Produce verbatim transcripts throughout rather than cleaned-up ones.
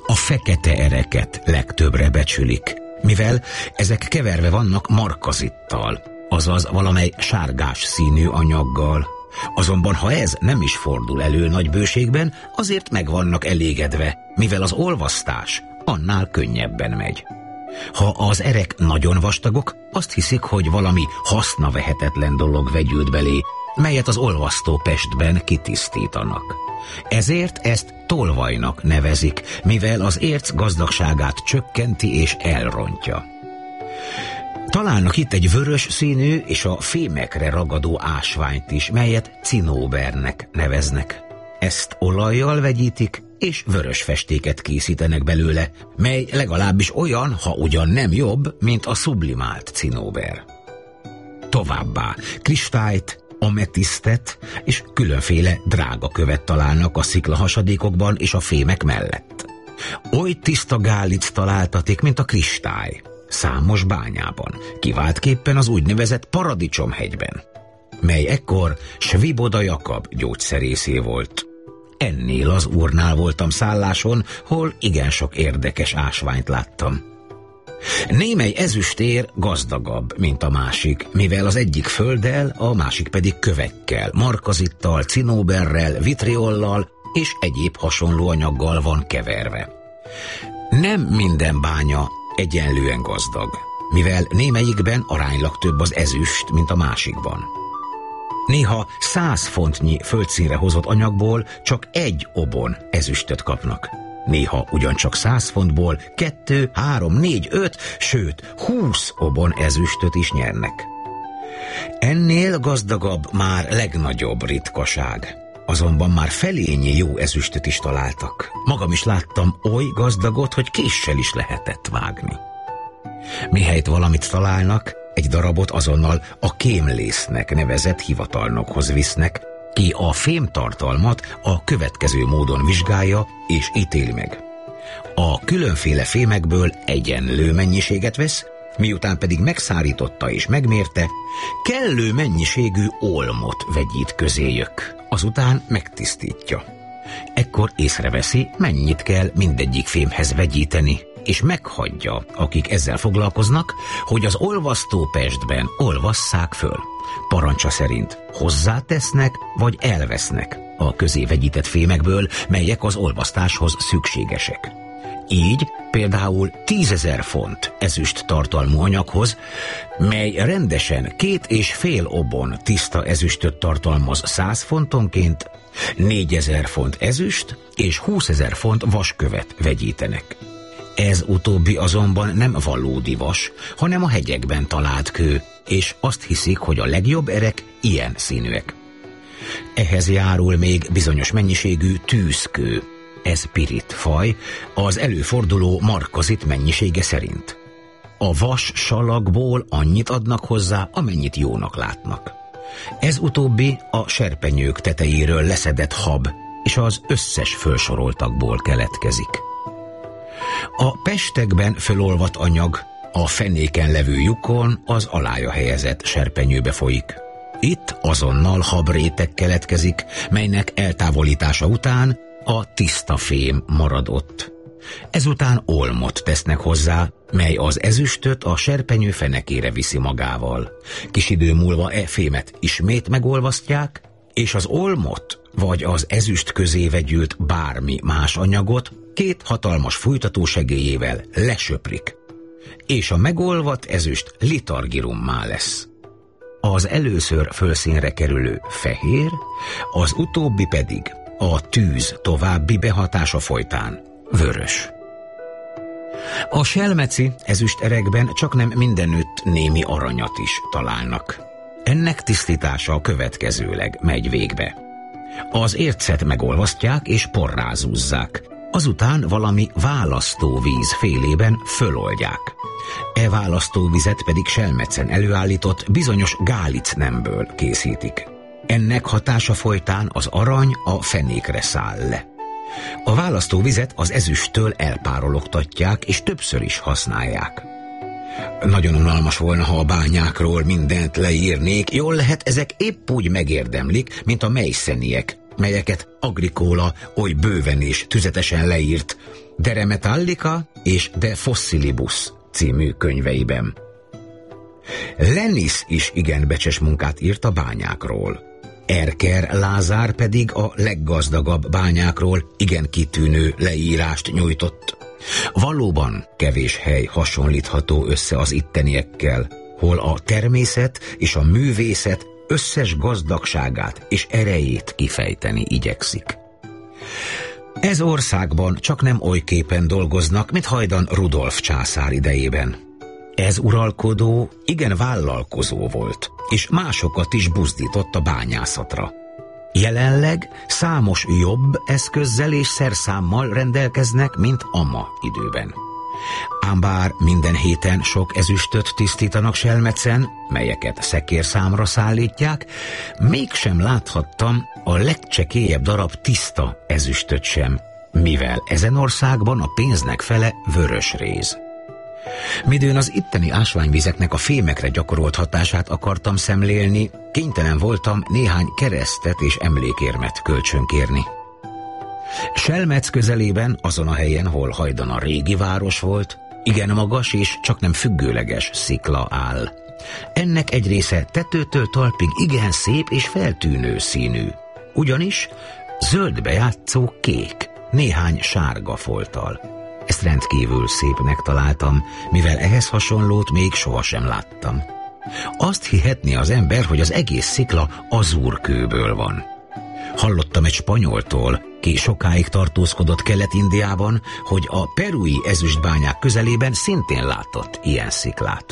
A fekete ereket legtöbbre becsülik, mivel ezek keverve vannak markazittal, azaz valamely sárgás színű anyaggal. Azonban ha ez nem is fordul elő nagy bőségben, azért meg vannak elégedve, mivel az olvasztás annál könnyebben megy. Ha az erek nagyon vastagok, azt hiszik, hogy valami hasznavehetetlen dolog vegyült belé, melyet az olvasztópestben kitisztítanak. Ezért ezt tolvajnak nevezik, mivel az érc gazdagságát csökkenti és elrontja. Találnak itt egy vörös színű és a fémekre ragadó ásványt is, melyet cinóbernek neveznek. Ezt olajjal vegyítik, és vörös festéket készítenek belőle, mely legalábbis olyan, ha ugyan nem jobb, mint a sublimált cinóber. Továbbá kristályt, ametisztet és különféle drágakövet találnak a sziklahasadékokban és a fémek mellett. Oly tiszta gálic találtatik, mint a kristály, számos bányában, kiváltképpen az úgynevezett Paradicsomhegyben, mely ekkor Sviboda Jakab gyógyszerészé volt. Ennél az úrnál voltam szálláson, hol igen sok érdekes ásványt láttam. Némely ezüstér gazdagabb, mint a másik, mivel az egyik földdel, a másik pedig kövekkel, markazittal, cinóberrel, vitriollal és egyéb hasonló anyaggal van keverve. Nem minden bánya egyenlően gazdag, mivel némelyikben aránylag több az ezüst, mint a másikban. Néha száz fontnyi földszínre hozott anyagból csak egy obon ezüstöt kapnak. Néha ugyancsak száz fontból kettő, három, négy, öt, sőt húsz obon ezüstöt is nyernek. Ennél gazdagabb már legnagyobb ritkaság. Azonban már felényi jó ezüstöt is találtak. Magam is láttam oly gazdagot, hogy késsel is lehetett vágni. Mihelyt valamit találnak, egy darabot azonnal a kémlésznek nevezett hivatalnokhoz visznek, ki a fémtartalmat a következő módon vizsgálja és ítéli meg. A különféle fémekből egyenlő mennyiséget vesz, miután pedig megszárította és megmérte, kellő mennyiségű olmot vegyít közéjük, azután megtisztítja. Ekkor észreveszi, mennyit kell mindegyik fémhez vegyíteni, és meghagyja, akik ezzel foglalkoznak, hogy az olvasztópestben olvasszák föl. Parancsa szerint hozzátesznek vagy elvesznek a közé vegyített fémekből, melyek az olvasztáshoz szükségesek. Így például tízezer font ezüst tartalmú anyaghoz, mely rendesen két és fél obon tiszta ezüstöt tartalmaz száz fontonként, négyezer font ezüst és húszezer font vaskövet vegyítenek. Ez utóbbi azonban nem valódi vas, hanem a hegyekben talált kő, és azt hiszik, hogy a legjobb erek ilyen színűek. Ehhez járul még bizonyos mennyiségű tűzkő, ez pirit faj, az előforduló markazit mennyisége szerint. A vas salakból annyit adnak hozzá, amennyit jónak látnak. Ez utóbbi a serpenyők tetejéről leszedett hab, és az összes fölsoroltakból keletkezik. A pestekben fölolvadt anyag a fenéken levő lyukon az alája helyezett serpenyőbe folyik. Itt azonnal habréteg keletkezik, melynek eltávolítása után a tiszta fém marad ott. Ezután olmot tesznek hozzá, mely az ezüstöt a serpenyő fenekére viszi magával. Kis idő múlva e fémet ismét megolvasztják, és az olmot vagy az ezüst közé vegyült bármi más anyagot két hatalmas fújtató segélyével lesöprik, és a megolvadt ezüst litargirummá lesz. Az először fölszínre kerülő fehér, az utóbbi pedig a tűz további behatása folytán vörös. A selmeci ezüsterekben csaknem mindenütt némi aranyat is találnak. Ennek tisztítása a következőleg megy végbe. Az ércet megolvasztják és porrázúzzák, azután valami választóvíz félében föloldják. E választóvizet pedig selmecen előállított bizonyos gálicnemből készítik. Ennek hatása folytán az arany a fenékre száll le. A választóvizet az ezüsttől elpárologtatják és többször is használják. Nagyon unalmas volna, ha a bányákról mindent leírnék, jól lehet ezek épp úgy megérdemlik, mint a mejszeniek, melyeket Agricola oly bőven és tüzetesen leírt De Re Metallica és De Fossilibus című könyveiben. Lennis is igen becses munkát írt a bányákról. Erker Lázár pedig a leggazdagabb bányákról igen kitűnő leírást nyújtott. Valóban kevés hely hasonlítható össze az itteniekkel, hol a természet és a művészet összes gazdagságát és erejét kifejteni igyekszik. Ez országban csak nem olyképpen dolgoznak, mint hajdan Rudolf császár idejében. Ez uralkodó igen vállalkozó volt, és másokat is buzdított a bányászatra. Jelenleg számos jobb eszközzel és szerszámmal rendelkeznek, mint ama időben. Ám bár minden héten sok ezüstöt tisztítanak Selmecen, melyeket szekérszámra szállítják, mégsem láthattam a legcsekélyebb darab tiszta ezüstöt sem, mivel ezen országban a pénznek fele vörös réz. Midőn az itteni ásványvizeknek a fémekre gyakorolt hatását akartam szemlélni, kénytelen voltam néhány keresztet és emlékérmet kölcsönkérni. Selmec közelében, azon a helyen, hol hajdan a régi város volt, igen magas és csak nem függőleges szikla áll. Ennek egy része tetőtől talpig igen szép és feltűnő színű, ugyanis zöldbe játszó kék, néhány sárga folttal. Ezt rendkívül szépnek találtam, mivel ehhez hasonlót még sohasem láttam. Azt hihetné az ember, hogy az egész szikla azúrkőből van. Hallottam egy spanyoltól, ki sokáig tartózkodott Kelet-Indiában, hogy a perui ezüstbányák közelében szintén látott ilyen sziklát.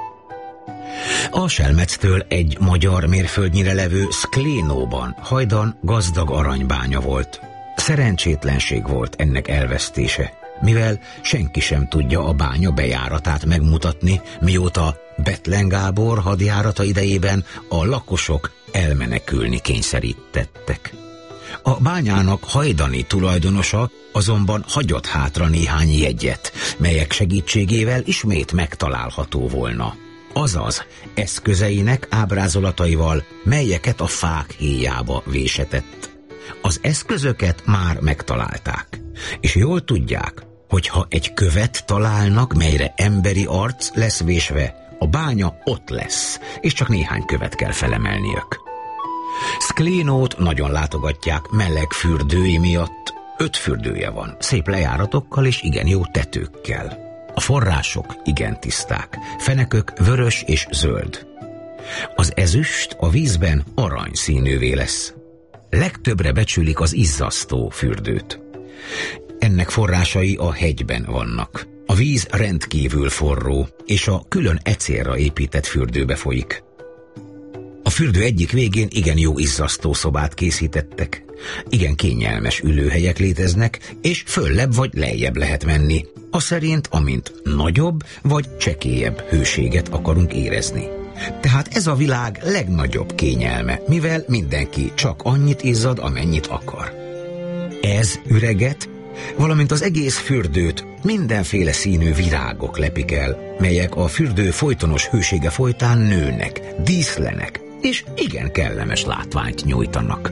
A Selmectől egy magyar mérföldnyire levő Szklénóban hajdan gazdag aranybánya volt. Szerencsétlenség volt ennek elvesztése, mivel senki sem tudja a bánya bejáratát megmutatni, mióta Bethlen Gábor hadjárata idejében a lakosok elmenekülni kényszerítettek. A bányának hajdani tulajdonosa azonban hagyott hátra néhány jegyet, melyek segítségével ismét megtalálható volna. Azaz eszközeinek ábrázolataival, melyeket a fák héjába vésetett. Az eszközöket már megtalálták, és jól tudják, hogy ha egy követ találnak, melyre emberi arc lesz vésve, a bánya ott lesz, és csak néhány követ kell felemelniük. Szklénót nagyon látogatják meleg fürdői miatt. Öt fürdője van, szép lejáratokkal és igen jó tetőkkel. A források igen tiszták, fenekök vörös és zöld. Az ezüst a vízben aranyszínűvé lesz. Legtöbbre becsülik az izzasztó fürdőt. Ennek forrásai a hegyben vannak. A víz rendkívül forró, és a külön e célra épített fürdőbe folyik. A fürdő egyik végén igen jó izzasztó szobát készítettek. Igen kényelmes ülőhelyek léteznek, és föllebb vagy lejjebb lehet menni, aszerint, amint nagyobb vagy csekélyebb hőséget akarunk érezni. Tehát ez a világ legnagyobb kényelme, mivel mindenki csak annyit izzad, amennyit akar. Ez üreget, valamint az egész fürdőt mindenféle színű virágok lepik el, melyek a fürdő folytonos hősége folytán nőnek, díszlenek, és igen kellemes látványt nyújtanak.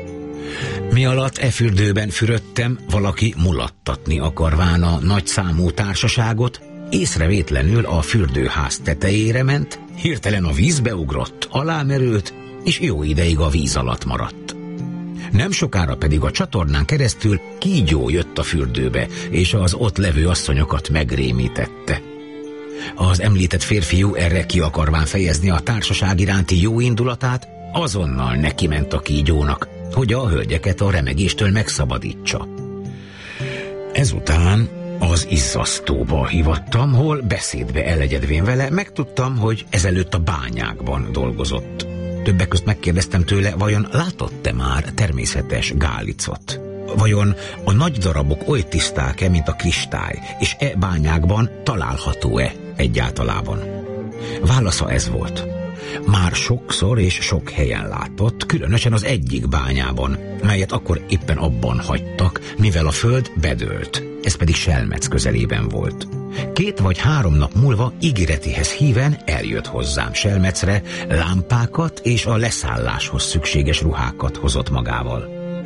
Mi alatt e fürdőben fürödtem, valaki mulattatni akarván a nagyszámú társaságot, észrevétlenül a fürdőház tetejére ment, hirtelen a vízbe ugrott, alámerült, és jó ideig a víz alatt maradt. Nem sokára pedig a csatornán keresztül kígyó jött a fürdőbe, és az ott levő asszonyokat megrémítette. Az említett férfiú erre ki akarván fejezni a társaság iránti jó indulatát, azonnal neki ment a kígyónak, hogy a hölgyeket a remegéstől megszabadítsa. Ezután az izzasztóba hívattam, hol beszédbe elegyedvén vele megtudtam, hogy ezelőtt a bányákban dolgozott. Többek közt megkérdeztem tőle, vajon látott-e már természetes gálicot? Vajon a nagy darabok oly tiszták-e, mint a kristály, és e bányákban található-e egyáltalában? Válasza ez volt. Már sokszor és sok helyen látott, különösen az egyik bányában, melyet akkor éppen abban hagytak, mivel a föld bedőlt, ez pedig Selmec közelében volt. Két vagy három nap múlva ígéretihez híven eljött hozzám Selmecre, lámpákat és a leszálláshoz szükséges ruhákat hozott magával.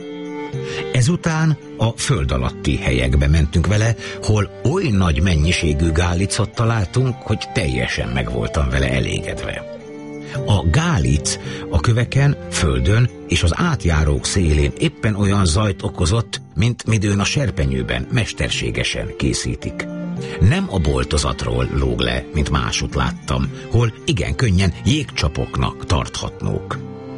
Ezután a föld alatti helyekbe mentünk vele, hol oly nagy mennyiségű gálicot találtunk, hogy teljesen meg voltam vele elégedve. A gálic a köveken, földön és az átjárók szélén éppen olyan zajt okozott, mint midőn a serpenyőben mesterségesen készítik. Nem a boltozatról lóg le, mint másút láttam, hol igen könnyen jégcsapoknak tarthatnók.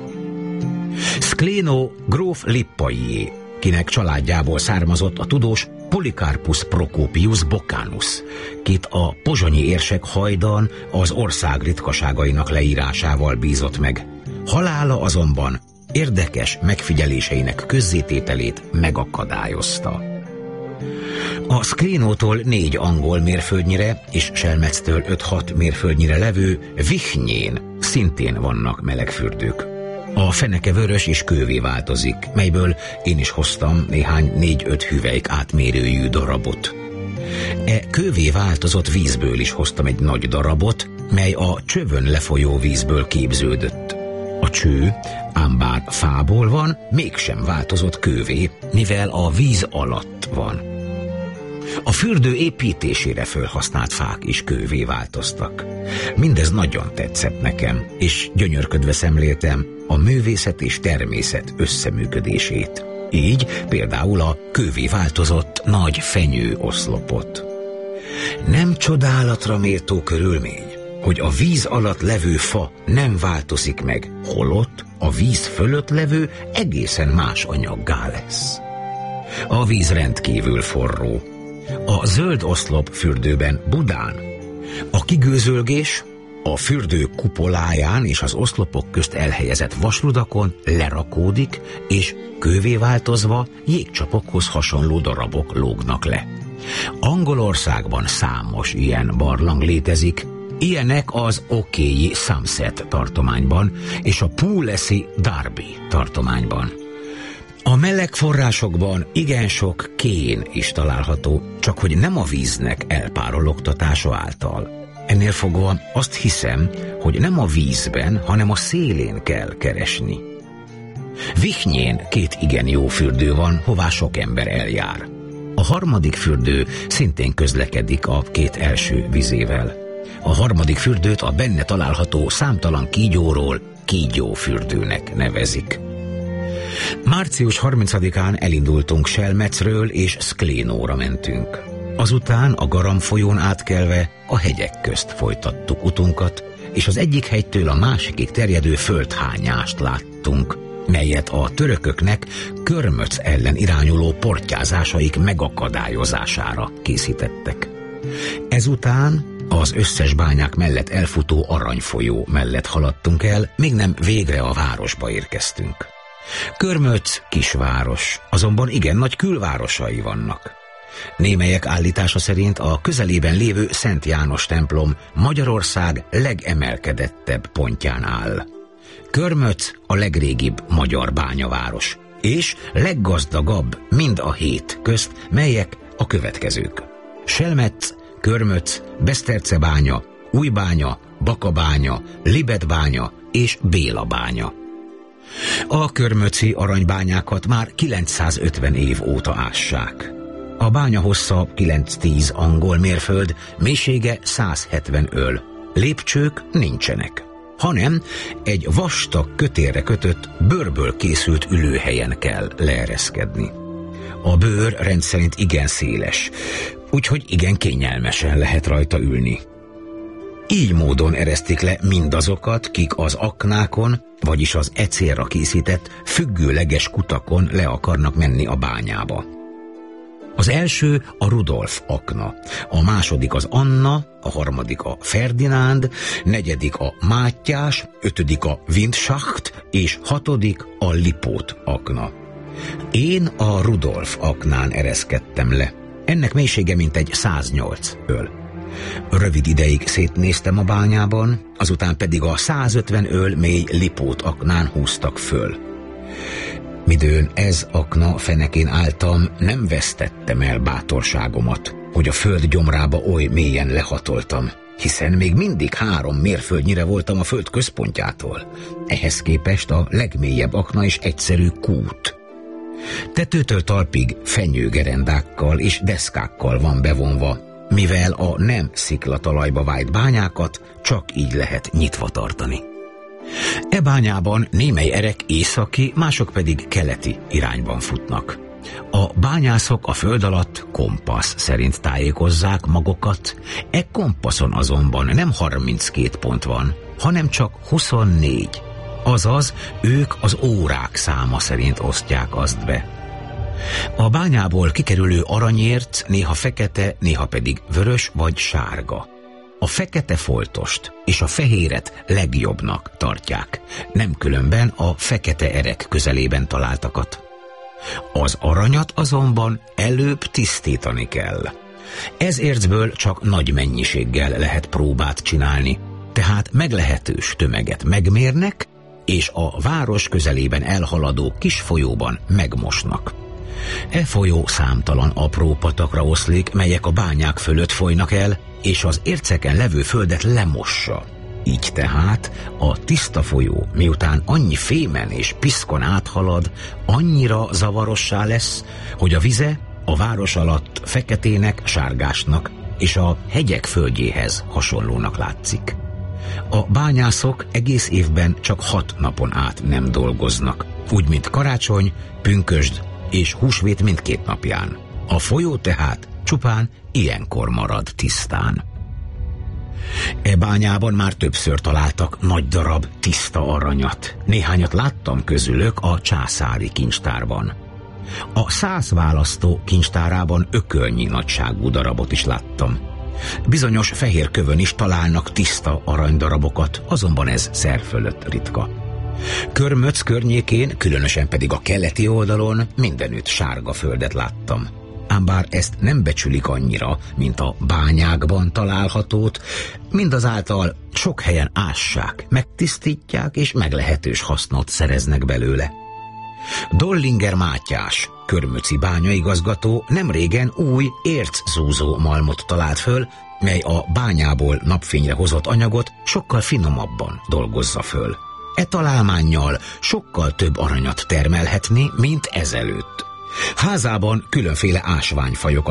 Szkléno gróf Lippaié, kinek családjából származott a tudós Polycarpus Procopius Boccanus, kit a pozsonyi érsek hajdan az ország ritkaságainak leírásával bízott meg. Halála azonban érdekes megfigyeléseinek közzétételét megakadályozta. A Szklénótól négy angol mérföldnyire és Selmectől öt-hat mérföldnyire levő Vichnyén szintén vannak melegfürdők. A feneke vörös és kővé változik, melyből én is hoztam néhány négy-öt hüvelyk átmérőjű darabot. E kővé változott vízből is hoztam egy nagy darabot, mely a csövön lefolyó vízből képződött. A cső, ám bár fából van, mégsem változott kővé, mivel a víz alatt van. A fürdő építésére fölhasznált fák is kővé változtak. Mindez nagyon tetszett nekem, és gyönyörködve szemléltem a művészet és természet összeműködését. Így például a kővé változott nagy fenyő oszlopot. Nem csodálatra méltó körülmény, hogy a víz alatt levő fa nem változik meg, holott a víz fölött levő egészen más anyaggá lesz. A víz rendkívül forró. A zöld oszlop fürdőben Budán a kigőzölgés a fürdő kupoláján és az oszlopok közt elhelyezett vasludakon lerakódik, és kővé változva jégcsapokhoz hasonló darabok lógnak le. Angolországban számos ilyen barlang létezik, ilyenek az Okéi Somerset tartományban és a Pulesi Derby tartományban. A meleg forrásokban igen sok kén is található, csak hogy nem a víznek elpárologtatása által. Ennél fogva azt hiszem, hogy nem a vízben, hanem a szélén kell keresni. Vichnyén két igen jó fürdő van, hová sok ember eljár. A harmadik fürdő szintén közlekedik a két első vizével. A harmadik fürdőt a benne található számtalan kígyóról kígyófürdőnek nevezik. Március harmincadikán elindultunk Selmecről és Szklénóra mentünk. Azután a Garam folyón átkelve a hegyek közt folytattuk utunkat, és az egyik hegytől a másikig terjedő földhányást láttunk, melyet a törököknek Körmöc ellen irányuló portyázásaik megakadályozására készítettek. Ezután az összes bányák mellett elfutó aranyfolyó mellett haladtunk el, még nem végre a városba érkeztünk. Körmöc kisváros, azonban igen nagy külvárosai vannak. Némelyek állítása szerint a közelében lévő Szent János templom Magyarország legemelkedettebb pontján áll. Körmöc a legrégibb magyar bányaváros, és leggazdagabb mind a hét közt, melyek a következők: Selmec, Körmöc, Besztercebánya, Újbánya, Bakabánya, Libetbánya és Bélabánya. A körmöci aranybányákat már kilencszázötven év óta ássák. A bánya hossza kilenc-tíz angol mérföld, mélysége száz hetven öl. Lépcsők nincsenek, hanem egy vastag kötélre kötött, bőrből készült ülőhelyen kell leereszkedni. A bőr rendszerint igen széles, úgyhogy igen kényelmesen lehet rajta ülni. Így módon eresztik le mindazokat, kik az aknákon, vagyis az e célra készített függőleges kutakon le akarnak menni a bányába. Az első a Rudolf akna, a második az Anna, a harmadik a Ferdinánd, negyedik a Mátyás, ötödik a Windschacht és hatodik a Lipót akna. Én a Rudolf aknán ereszkedtem le. Ennek mélysége mintegy száznyolc öl. Rövid ideig szétnéztem a bányában, azután pedig a százötven öl mély Lipót aknán húztak föl. Midőn ez akna fenekén álltam, nem vesztettem el bátorságomat, hogy a föld gyomrába oly mélyen lehatoltam, hiszen még mindig három mérföldnyire voltam a föld központjától. Ehhez képest a legmélyebb akna is egyszerű kút. Tetőtől talpig fenyőgerendákkal és deszkákkal van bevonva, mivel a nem sziklatalajba vájt bányákat csak így lehet nyitva tartani. E bányában némely erek északi, mások pedig keleti irányban futnak. A bányászok a föld alatt kompasz szerint tájékozzák magukat, e kompaszon azonban nem harminckét pont van, hanem csak huszonnégy, azaz ők az órák száma szerint osztják azt be. A bányából kikerülő aranyérc néha fekete, néha pedig vörös vagy sárga. A fekete foltost és a fehéret legjobbnak tartják, nem különben a fekete erek közelében találtakat. Az aranyat azonban előbb tisztítani kell. Ez ércből csak nagy mennyiséggel lehet próbát csinálni, tehát meglehetős tömeget megmérnek, és a város közelében elhaladó kis folyóban megmosnak. E folyó számtalan apró patakra oszlik, melyek a bányák fölött folynak el, és az érceken levő földet lemossa. Így tehát a tiszta folyó, miután annyi fémen és piszkon áthalad, annyira zavarossá lesz, hogy a vize a város alatt feketének, sárgásnak és a hegyek földjéhez hasonlónak látszik. A bányászok egész évben csak hat napon át nem dolgoznak, úgy mint karácsony, pünkösd és húsvét mindkét napján. A folyó tehát csupán ilyenkor marad tisztán. E bányában már többször találtak nagy darab tiszta aranyat. Néhányat láttam közülök a császári kincstárban. A szász választó kincstárában ökölnyi nagyságú darabot is láttam. Bizonyos fehér kövön is találnak tiszta aranydarabokat, azonban ez szer fölött ritka. Körmöc környékén, különösen pedig a keleti oldalon mindenütt sárga földet láttam. Ám bár ezt nem becsülik annyira, mint a bányákban találhatót, mindazáltal sok helyen ássák, megtisztítják és meglehetős hasznot szereznek belőle. Dollinger Mátyás, körmöci bányaigazgató nemrégen új érczúzó malmot talált föl, mely a bányából napfényre hozott anyagot sokkal finomabban dolgozza föl. E találmánnyal sokkal több aranyat termelhetné, mint ezelőtt. Házában különféle ásványfajokat